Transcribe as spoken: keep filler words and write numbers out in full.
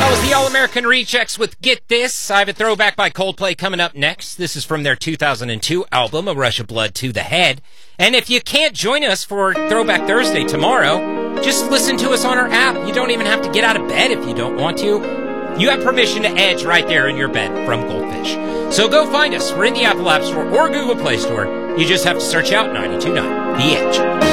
That was the All-American Rejects with Get This. I have a throwback by Coldplay coming up next. This is from their two thousand two album, A Rush of Blood to the Head. And if you can't join us for Throwback Thursday tomorrow, just listen to us on our app. You don't even have to get out of bed if you don't want to. You have permission to edge right there in your bed from Goldfish. So go find us. We're in the Apple App Store or Google Play Store. You just have to search out ninety-two point nine The Edge.